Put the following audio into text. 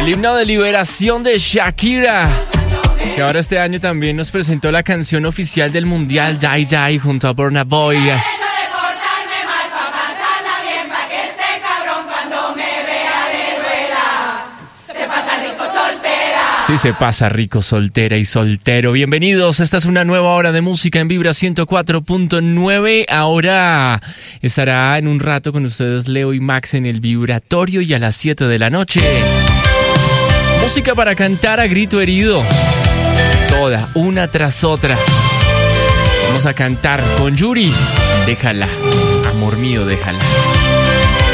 El himno de liberación de Shakira, que ahora este año también nos presentó la canción oficial del Mundial, Jai Jai, junto a Burna Boy. Sí, se pasa rico, soltera y soltero. Bienvenidos, esta es una nueva hora de música en Vibra 104.9. Ahora estará en un rato con ustedes Leo y Max en el Vibratorio y a las 7 de la noche. Música para cantar a grito herido. Toda, una tras otra. Vamos a cantar con Yuri. Déjala, amor mío, déjala.